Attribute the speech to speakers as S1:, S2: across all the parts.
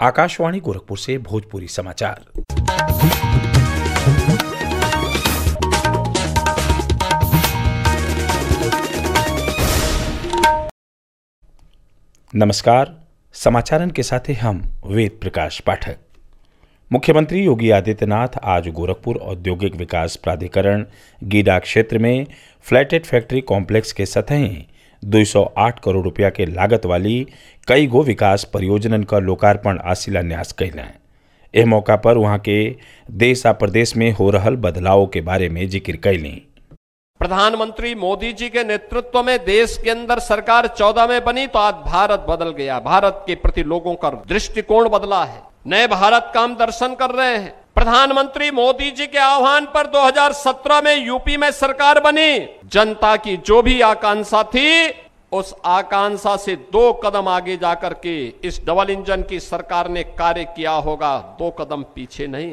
S1: आकाशवाणी गोरखपुर से भोजपुरी समाचार। नमस्कार, समाचारन के साथ हम वेद प्रकाश पाठक। मुख्यमंत्री योगी आदित्यनाथ आज गोरखपुर औद्योगिक विकास प्राधिकरण गीडा क्षेत्र में फ्लैटेड फैक्ट्री कॉम्प्लेक्स के सतही 208 करोड़ रुपया के लागत वाली कई गो विकास परियोजनन का लोकार्पण आ शिलान्यास कैलें। एह मौका पर वहां के देश आ प्रदेश में हो रहल बदलाव के बारे में जिक्र कैली।
S2: प्रधानमंत्री मोदी जी के नेतृत्व में देश के अंदर सरकार 14 में बनी तो आज भारत बदल गया। भारत के प्रति लोगों का दृष्टिकोण बदला है। नए भारत का हम दर्शन कर रहे हैं। प्रधानमंत्री मोदी जी के आह्वान पर 2017 में यूपी में सरकार बनी। जनता की जो भी आकांक्षा थी, उस आकांक्षा से 2 कदम आगे जाकर के इस डबल इंजन की सरकार ने कार्य किया होगा, 2 कदम पीछे नहीं।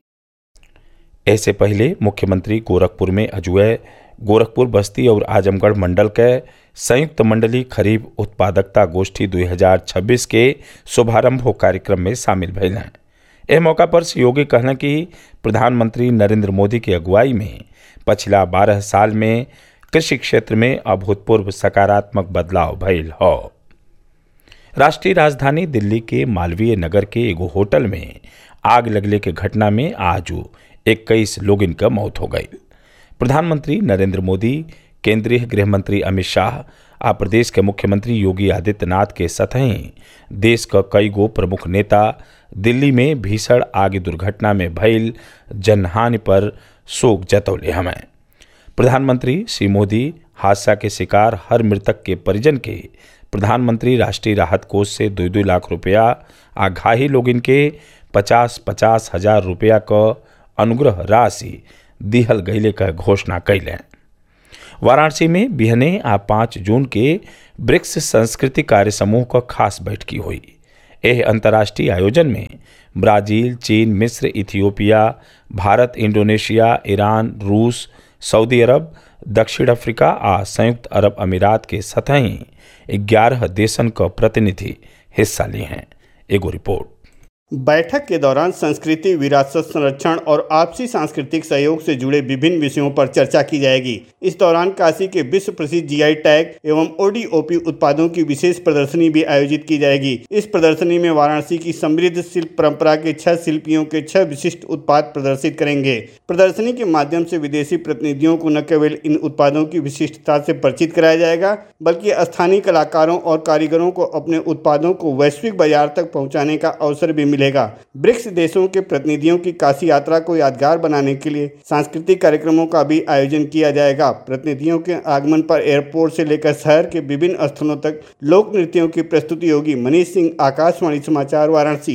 S1: ऐसे पहले मुख्यमंत्री गोरखपुर में अजुए गोरखपुर बस्ती और आजमगढ़ मंडल के संयुक्त मंडली खरीफ उत्पादकता गोष्ठी 2026 के शुभारंभ कार्यक्रम में शामिल भइल हैं। एह मौका पर श्री योगी कहना कि प्रधानमंत्री नरेंद्र मोदी की अगुवाई में पिछला 12 साल में कृषि क्षेत्र में अभूतपूर्व सकारात्मक बदलाव भइल हो। राष्ट्रीय राजधानी दिल्ली के मालवीय नगर के एगो होटल में आग लगने के घटना में आज 21 लोगन का मौत हो गई। प्रधानमंत्री नरेंद्र मोदी, केंद्रीय गृह मंत्री अमित शाह आ प्रदेश के मुख्यमंत्री योगी आदित्यनाथ के सतही देश का कई गो प्रमुख नेता दिल्ली में भीषण आग दुर्घटना में भइल जनहानि पर शोक जतौले हमें। प्रधानमंत्री श्री मोदी हादसा के शिकार हर मृतक के परिजन के प्रधानमंत्री राष्ट्रीय राहत कोष से 2-2 लाख रुपया आ घायल लोगन के 50-50 हजार रुपया का अनुग्रह राशि दिहल गईले का घोषणा कैलें। वाराणसी में बिहने आ 5 जून के ब्रिक्स संस्कृति कार्य समूह का खास बैठकी हुई। यह अंतर्राष्ट्रीय आयोजन में ब्राजील, चीन, मिस्र, इथियोपिया, भारत, इंडोनेशिया, ईरान, रूस, सऊदी अरब, दक्षिण अफ्रीका आ संयुक्त अरब अमीरात के सतही 11 देशन का प्रतिनिधि हिस्सा लिए हैं। एगो रिपोर्ट।
S3: बैठक के दौरान संस्कृति, विरासत संरक्षण और आपसी सांस्कृतिक सहयोग से जुड़े विभिन्न विषयों पर चर्चा की जाएगी। इस दौरान काशी के विश्व प्रसिद्ध जीआई टैग एवं ओडीओपी उत्पादों की विशेष प्रदर्शनी भी आयोजित की जाएगी। इस प्रदर्शनी में वाराणसी की समृद्ध शिल्प परंपरा के 6 शिल्पियों के 6 विशिष्ट उत्पाद प्रदर्शित करेंगे। प्रदर्शनी के माध्यम से विदेशी प्रतिनिधियों को न केवल इन उत्पादों की विशिष्टता से परिचित कराया जाएगा, बल्कि स्थानीय कलाकारों और कारीगरों को अपने उत्पादों को वैश्विक बाजार तक पहुँचाने का अवसर भी मिलेगा। ब्रिक्स देशों के प्रतिनिधियों की काशी यात्रा को यादगार बनाने के लिए सांस्कृतिक कार्यक्रमों का भी आयोजन किया जाएगा। प्रतिनिधियों के आगमन पर एयरपोर्ट से लेकर शहर के विभिन्न स्थलों तक लोक नृत्यों की प्रस्तुति होगी। मनीष सिंह, आकाशवाणी समाचार, वाराणसी।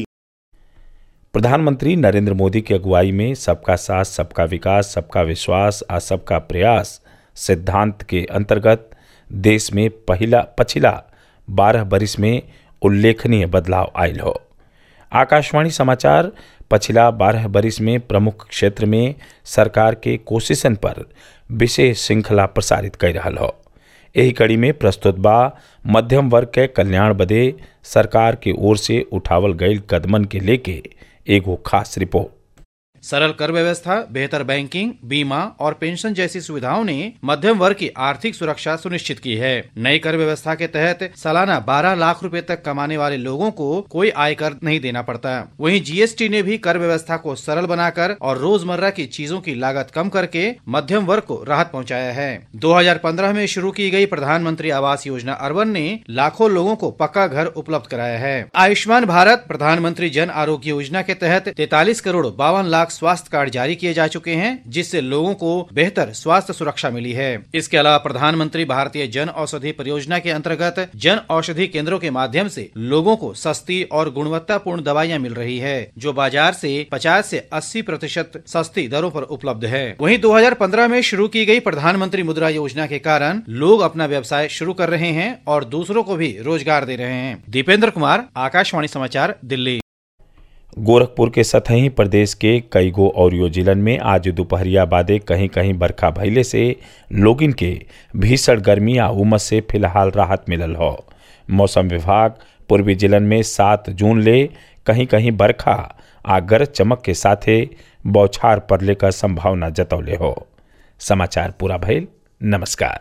S1: प्रधानमंत्री नरेंद्र मोदी की अगुवाई में सबका साथ, सबका विकास, सबका विश्वास आ सबका प्रयास सिद्धांत के अंतर्गत देश में पिछला 12 बरिस में उल्लेखनीय बदलाव आयल हो। आकाशवाणी समाचार पिछला 12 बरिस में प्रमुख क्षेत्र में सरकार के कोशिशन पर विशेष श्रृंखला प्रसारित कर रहा हो। यही कड़ी में प्रस्तुत बा मध्यम वर्ग के कल्याण बदे सरकार के ओर से उठावल गईल कदमन के लेके एगो खास रिपोर्ट।
S4: सरल कर व्यवस्था, बेहतर बैंकिंग, बीमा और पेंशन जैसी सुविधाओं ने मध्यम वर्ग की आर्थिक सुरक्षा सुनिश्चित की है। नई कर व्यवस्था के तहत सालाना 12 लाख रुपए तक कमाने वाले लोगों को कोई आयकर नहीं देना पड़ता। वहीं जीएसटी ने भी कर व्यवस्था को सरल बनाकर और रोजमर्रा की चीजों की लागत कम करके मध्यम वर्ग को राहत पहुंचाया है। 2015 में शुरू की गई प्रधानमंत्री आवास योजना अर्बन ने लाखों लोगों को पक्का घर उपलब्ध कराया है। आयुष्मान भारत प्रधानमंत्री जन आरोग्य योजना के तहत 43 करोड़ 52 लाख स्वास्थ्य कार्ड जारी किए जा चुके हैं, जिससे लोगों को बेहतर स्वास्थ्य सुरक्षा मिली है। इसके अलावा प्रधानमंत्री भारतीय जन औषधि परियोजना के अंतर्गत जन औषधि केंद्रों के माध्यम से लोगों को सस्ती और गुणवत्तापूर्ण दवाइयां मिल रही है, जो बाजार से 50 से 80% सस्ती दरों पर उपलब्ध है। वहीं 2015 में शुरू की गई प्रधानमंत्री मुद्रा योजना के कारण लोग अपना व्यवसाय शुरू कर रहे हैं और दूसरों को भी रोजगार दे रहे हैं। दीपेंद्र कुमार, आकाशवाणी समाचार, दिल्ली।
S1: गोरखपुर के सतही प्रदेश के कई गो और जिलन में आज दोपहरिया बादे कहीं कहीं बरखा भइले से लोगिन के भीषण गर्मी आ उमस से फिलहाल राहत मिलल हो। मौसम विभाग पूर्वी जिलन में 7 जून ले कहीं कहीं बरखा आ गरज चमक के साथे बौछार पड़ले का संभावना जतौले हो। समाचार पूरा भइल। नमस्कार।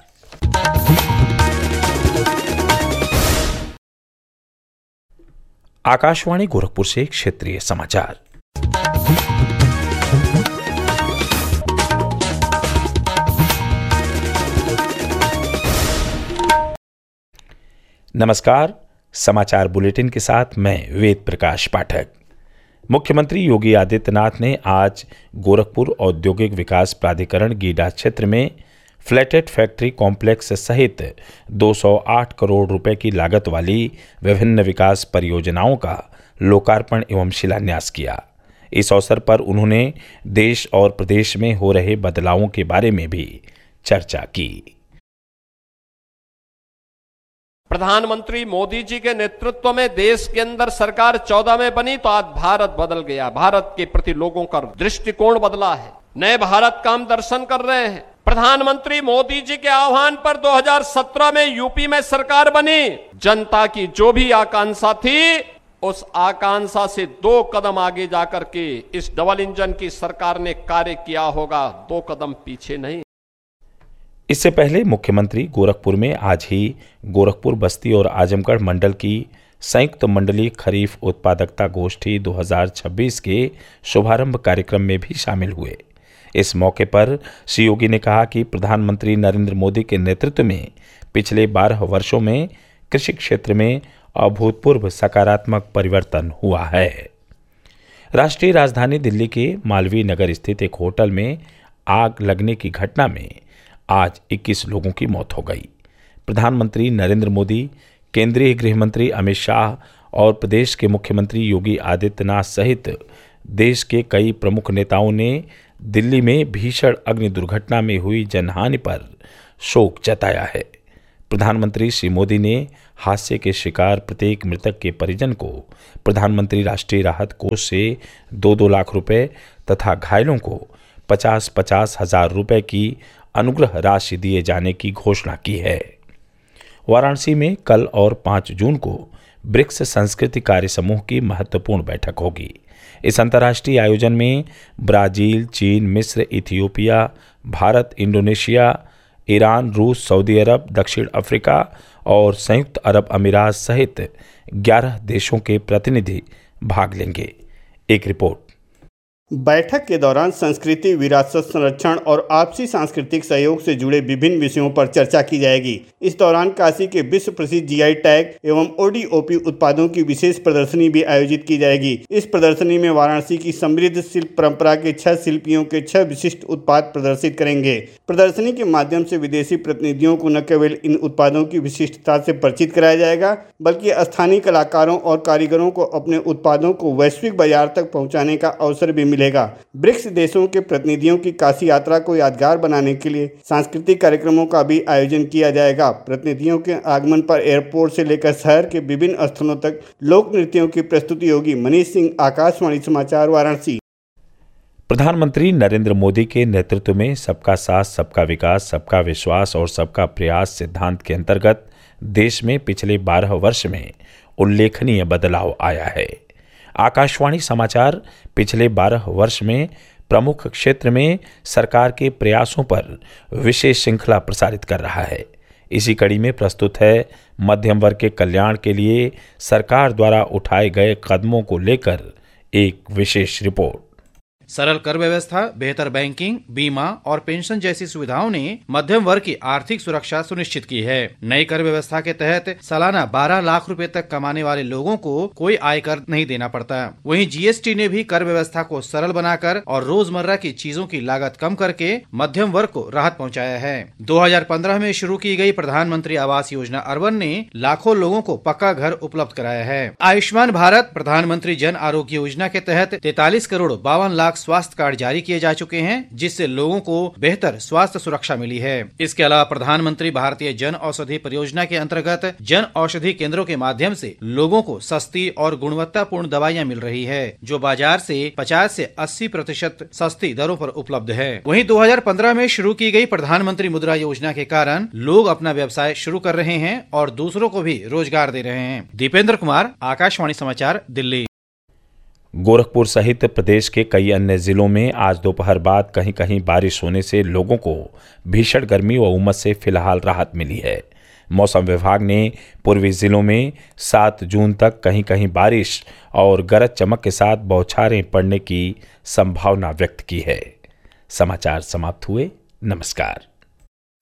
S1: आकाशवाणी गोरखपुर से क्षेत्रीय समाचार। नमस्कार। समाचार बुलेटिन के साथ मैं वेद प्रकाश पाठक। मुख्यमंत्री योगी आदित्यनाथ ने आज गोरखपुर औद्योगिक विकास प्राधिकरण गीडा क्षेत्र में फ्लैटेड फैक्ट्री कॉम्प्लेक्स सहित 208 करोड़ रुपए की लागत वाली विभिन्न विकास परियोजनाओं का लोकार्पण एवं शिलान्यास किया। इस अवसर पर उन्होंने देश और प्रदेश में हो रहे बदलावों के बारे में भी चर्चा की।
S2: प्रधानमंत्री मोदी जी के नेतृत्व में देश के अंदर सरकार 14 में बनी तो आज भारत बदल गया। भारत के प्रति लोगों का दृष्टिकोण बदला है। नए भारत का हम दर्शन कर रहे हैं। प्रधानमंत्री मोदी जी के आह्वान पर 2017 में यूपी में सरकार बनी। जनता की जो भी आकांक्षा थी उस आकांक्षा से 2 कदम आगे जाकर के इस डबल इंजन की सरकार ने कार्य किया होगा, 2 कदम पीछे नहीं।
S1: इससे पहले मुख्यमंत्री गोरखपुर में आज ही गोरखपुर बस्ती और आजमगढ़ मंडल की संयुक्त मंडलीय खरीफ उत्पादकता गोष्ठी 2026 के शुभारंभ कार्यक्रम में भी शामिल हुए। इस मौके पर श्री योगी ने कहा कि प्रधानमंत्री नरेंद्र मोदी के नेतृत्व में पिछले 12 वर्षों में कृषि क्षेत्र में अभूतपूर्व सकारात्मक परिवर्तन हुआ है। राष्ट्रीय राजधानी दिल्ली के मालवीय नगर स्थित एक होटल में आग लगने की घटना में आज 21 लोगों की मौत हो गई। प्रधानमंत्री नरेंद्र मोदी, केंद्रीय गृह मंत्री अमित शाह और प्रदेश के मुख्यमंत्री योगी आदित्यनाथ सहित देश के कई प्रमुख नेताओं ने दिल्ली में भीषण अग्नि दुर्घटना में हुई जनहानि पर शोक जताया है। प्रधानमंत्री श्री मोदी ने हादसे के शिकार प्रत्येक मृतक के परिजन को प्रधानमंत्री राष्ट्रीय राहत कोष से 2-2 लाख रुपए तथा घायलों को 50-50 हजार रुपए की अनुग्रह राशि दिए जाने की घोषणा की है। वाराणसी में कल और 5 जून को ब्रिक्स संस्कृति कार्य समूह की महत्वपूर्ण बैठक होगी। इस अंतर्राष्ट्रीय आयोजन में ब्राजील, चीन, मिस्र, इथियोपिया, भारत, इंडोनेशिया, ईरान, रूस, सऊदी अरब, दक्षिण अफ्रीका और संयुक्त अरब अमीरात सहित 11 देशों के प्रतिनिधि भाग लेंगे। एक रिपोर्ट।
S3: बैठक के दौरान संस्कृति, विरासत संरक्षण और आपसी सांस्कृतिक सहयोग से जुड़े विभिन्न विषयों पर चर्चा की जाएगी। इस दौरान काशी के विश्व प्रसिद्ध जीआई टैग एवं ओडीओपी उत्पादों की विशेष प्रदर्शनी भी आयोजित की जाएगी। इस प्रदर्शनी में वाराणसी की समृद्ध शिल्प परंपरा के 6 शिल्पियों के 6 विशिष्ट उत्पाद प्रदर्शित करेंगे। प्रदर्शनी के माध्यम से विदेशी प्रतिनिधियों को न केवल इन उत्पादों की विशिष्टता से परिचित कराया जाएगा, बल्कि स्थानीय कलाकारों और कारीगरों को अपने उत्पादों को वैश्विक बाजार तक पहुँचाने का अवसर भी मिलेगा। ब्रिक्स देशों के प्रतिनिधियों की काशी यात्रा को यादगार बनाने के लिए सांस्कृतिक कार्यक्रमों का भी आयोजन किया जाएगा। प्रतिनिधियों के आगमन पर एयरपोर्ट से लेकर शहर के विभिन्न स्थलों तक लोक नृत्यों की प्रस्तुति होगी। मनीष सिंह, आकाशवाणी समाचार, वाराणसी।
S1: प्रधानमंत्री नरेंद्र मोदी के नेतृत्व में सबका साथ, सबका विकास, सबका विश्वास और सबका प्रयास सिद्धांत के अंतर्गत देश में पिछले 12 वर्ष में उल्लेखनीय बदलाव आया है। आकाशवाणी समाचार पिछले 12 वर्ष में प्रमुख क्षेत्र में सरकार के प्रयासों पर विशेष श्रृंखला प्रसारित कर रहा है। इसी कड़ी में प्रस्तुत है मध्यम वर्ग के कल्याण के लिए सरकार द्वारा उठाए गए कदमों को लेकर एक विशेष रिपोर्ट।
S4: सरल कर व्यवस्था, बेहतर बैंकिंग, बीमा और पेंशन जैसी सुविधाओं ने मध्यम वर्ग की आर्थिक सुरक्षा सुनिश्चित की है। नई कर व्यवस्था के तहत सालाना 12 लाख रुपए तक कमाने वाले लोगों को कोई आयकर नहीं देना पड़ता। वहीं जीएसटी ने भी कर व्यवस्था को सरल बनाकर और रोजमर्रा की चीजों की लागत कम करके मध्यम वर्ग को राहत पहुंचाया है। 2015 में शुरू की गई प्रधानमंत्री आवास योजना अर्बन ने लाखों लोगों को पक्का घर उपलब्ध कराया है। आयुष्मान भारत, प्रधानमंत्री जन आरोग्य योजना के तहत 43 करोड़ 52 लाख लाख स्वास्थ्य कार्ड जारी किए जा चुके हैं, जिससे लोगों को बेहतर स्वास्थ्य सुरक्षा मिली है। इसके अलावा प्रधानमंत्री भारतीय जन औषधि परियोजना के अंतर्गत जन औषधि केंद्रों के माध्यम से लोगों को सस्ती और गुणवत्तापूर्ण दवाइयां मिल रही है, जो बाजार से 50 से 80% सस्ती दरों पर उपलब्ध है। वहीं 2015 में शुरू की गई प्रधानमंत्री मुद्रा योजना के कारण लोग अपना व्यवसाय शुरू कर रहे हैं और दूसरों को भी रोजगार दे रहे हैं। दीपेंद्र कुमार, आकाशवाणी समाचार, दिल्ली।
S1: गोरखपुर सहित प्रदेश के कई अन्य जिलों में आज दोपहर बाद कहीं कहीं बारिश होने से लोगों को भीषण गर्मी व उमस से फिलहाल राहत मिली है। मौसम विभाग ने पूर्वी जिलों में 7 जून तक कहीं कहीं बारिश और गरज चमक के साथ बौछारें पड़ने की संभावना व्यक्त की है। समाचार समाप्त हुए। नमस्कार।